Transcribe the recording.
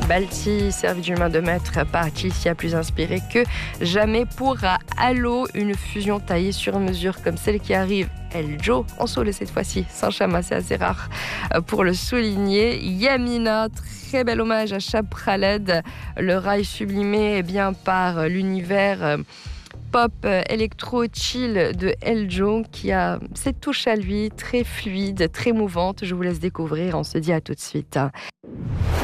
Balti, servi d'une main de maître par Kilcia, plus inspiré que jamais pour Halo, une fusion taillée sur mesure comme celle qui arrive. El Joe en solo cette fois-ci, sans chama, c'est assez rare pour le souligner. Yamina, très bel hommage à Chab Khaled, le rail sublimé par l'univers pop électro-chill de El Joe qui a cette touche à lui, très fluide, très mouvante. Je vous laisse découvrir, on se dit à tout de suite.